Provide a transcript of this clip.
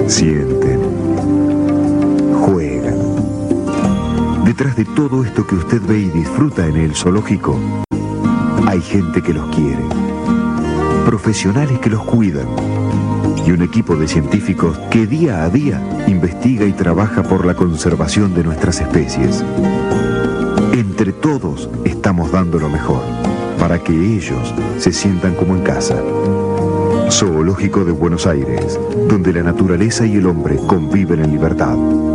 sienten, juegan. Detrás de todo esto que usted ve y disfruta en el zoológico, hay gente que los quiere, profesionales que los cuidan y un equipo de científicos que día a día investiga y trabaja por la conservación de nuestras especies. Entre todos estamos dando lo mejor para que ellos se sientan como en casa. Zoológico de Buenos Aires, donde la naturaleza y el hombre conviven en libertad.